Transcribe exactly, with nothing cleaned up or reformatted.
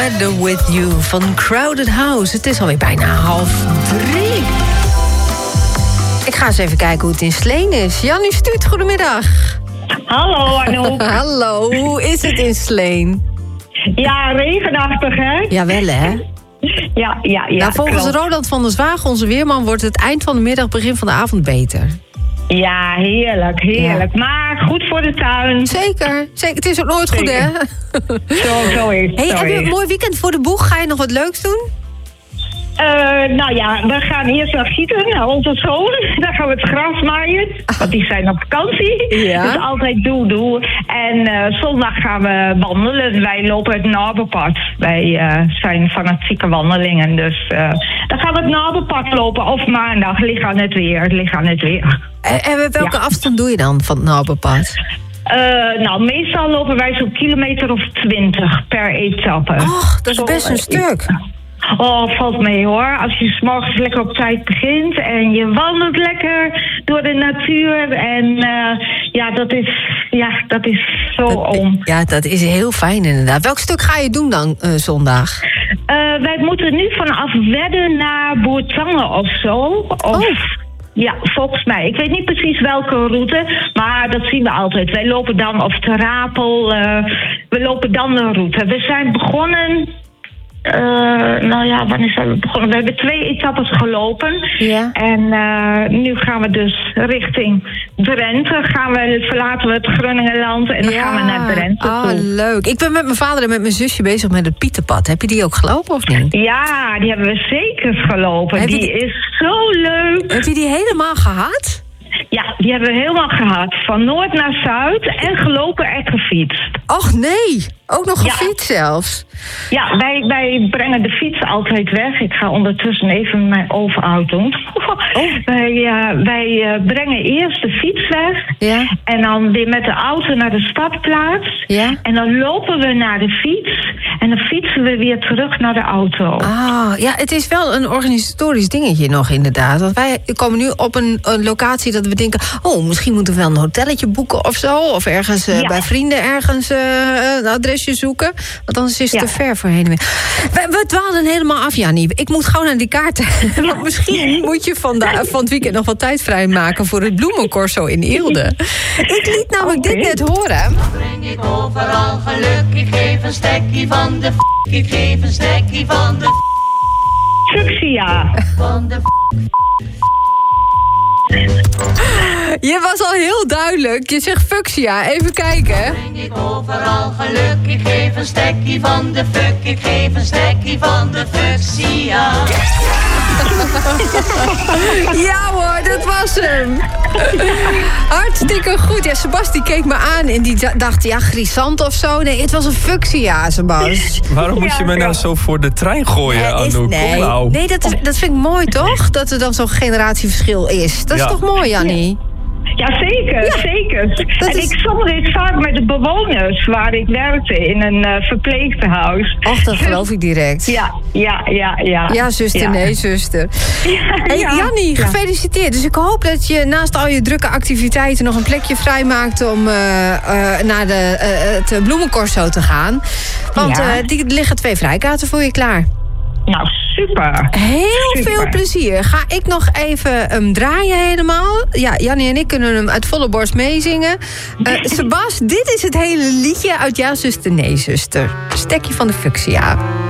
Together With You van Crowded House. Het is alweer bijna half drie. Ik ga eens even kijken hoe het in Sleen is. Jannie Stuut, goedemiddag. Hallo Anouk. Hallo, hoe is het in Sleen? Ja, regenachtig hè? Jawel hè? Ja, ja, ja. Nou, volgens klopt. Roland van der Zwaag, onze weerman, wordt het eind van de middag, begin van de avond beter. Ja, heerlijk, heerlijk. Ja. Maar goed voor de tuin. Zeker, zeker. Het is ook nooit Zeker. goed, hè? Zo, zo is het. Hey, zo heb je is. een mooi weekend voor de boeg? Ga je nog wat leuks doen? Uh, nou ja, we gaan eerst naar Gieten, naar onze zoon. Daar gaan we het gras maaien, want die zijn op vakantie. Ja. Dus altijd doe, doe. En uh, zondag gaan we wandelen. Wij lopen het Naberpad. Wij uh, zijn fanatieke wandelingen. Dus uh, dan gaan we het Naberpad lopen. Of maandag, ligt aan het weer. Ligt aan het weer. En, en welke Ja. afstand doe je dan van het Naberpad? Uh, nou, meestal lopen wij zo'n kilometer of twintig per etappe. Och, dat is Zo, best een uh, stuk. Oh, valt mee hoor. Als je 's morgens lekker op tijd begint en je wandelt lekker door de natuur. En uh, ja, dat is, ja, dat is zo Dat- om. Ja, dat is heel fijn inderdaad. Welk stuk ga je doen dan uh, zondag? Uh, wij moeten nu vanaf Wedden naar Boertangen of zo. Of, Oh. Ja, volgens mij. Ik weet niet precies welke route, maar dat zien we altijd. Wij lopen dan, of Ter Apel, uh, we lopen dan de route. We zijn begonnen... Uh, nou ja, wanneer zijn we begonnen? We hebben twee etappes gelopen. Ja. En uh, nu gaan we dus richting Drenthe. Gaan we, verlaten we het Groningenland en dan gaan we naar Drenthe oh, toe. leuk. Ik ben met mijn vader en met mijn zusje bezig met het Pieterpad. Heb je die ook gelopen of niet? Ja, die hebben we zeker gelopen. Heb je Die die- is zo leuk. Heb je die helemaal gehad? Ja, die hebben we helemaal gehad. Van noord naar zuid en gelopen en gefietst. Och nee, ook nog Ja. gefietst zelfs. Ja, wij, wij brengen de fiets altijd weg. Ik ga ondertussen even mijn oven uit doen. Oh. Wij, uh, wij uh, brengen eerst de fiets weg. Ja. En dan weer met de auto naar de stadplaats. Ja. En dan lopen we naar de fiets. En dan fietsen we weer terug naar de auto. Ah, ja, het is wel een organisatorisch dingetje nog inderdaad. Want wij komen nu op een, een locatie dat we denken... oh, misschien moeten we wel een hotelletje boeken of zo. Of ergens uh, Ja. bij vrienden ergens uh, een adresje zoeken. Want anders is het Ja. te ver voor heen en weer. We, we dwaalden helemaal af, Jannie. Ik moet gewoon aan die kaarten. Want misschien moet je van, de, van het weekend nog wat tijd vrijmaken... voor het bloemencorso in Eelde. Ik liet namelijk Oké. dit net horen. Breng ik overal geluk, ik geef een stekkie van de f***, ik geef een stekkie van de f***, Fuchsia. van de f***. Je was al heel duidelijk. Je zegt fuchsia. Even kijken. Breng ik overal geluk, ik geef een stekkie van de fuck, ik geef een stekkie van de fuchsia. Ja hoor, dat was hem. Hartstikke goed. Ja, Sebas keek me aan en die dacht, ja, grisant of zo. Nee, het was een fuchsia, Sebas. Waarom moet je me nou zo voor de trein gooien, Nee, is- Anouk? nee, Kom nou. nee dat, is, dat vind ik mooi, toch? Dat er dan zo'n generatieverschil is. Dat is Ja. toch mooi, Jannie? Ja, zeker, Ja, zeker. dat En is- ik zag dit vaak met de bewoners waar ik werkte in een uh, verpleeghuis. Och, dat geloof ik direct. Ja, ja, ja, ja. Ja, zuster, Ja. nee, zuster. Hey, Ja. Jannie, Ja. gefeliciteerd. Dus ik hoop dat je naast al je drukke activiteiten... nog een plekje vrijmaakt om uh, uh, naar de, uh, het bloemencorso te gaan. Want Ja. uh, die liggen twee vrijkaarten voor je klaar. Nou, super. Heel Super. veel plezier. Ga ik nog even um, draaien helemaal. Ja, Jannie en ik kunnen hem uit volle borst meezingen. Uh, Sebas, dit is het hele liedje uit Ja, zuster, nee, zuster. Stekje van de fuchsia.